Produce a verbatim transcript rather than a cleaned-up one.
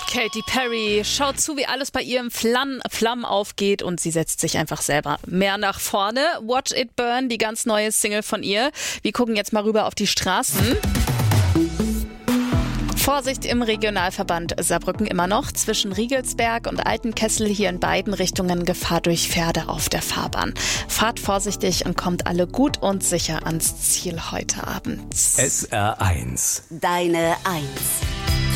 Katy Perry schaut zu, wie alles bei ihr im Flammen, Flammen aufgeht und sie setzt sich einfach selber mehr nach vorne. Watch It Burn, die ganz neue Single von ihr. Wir gucken jetzt mal rüber auf die Straßen. Vorsicht im Regionalverband Saarbrücken immer noch. Zwischen Riegelsberg und Altenkessel hier in beiden Richtungen Gefahr durch Pferde auf der Fahrbahn. Fahrt vorsichtig und kommt alle gut und sicher ans Ziel heute Abend. S R eins. Deine Eins.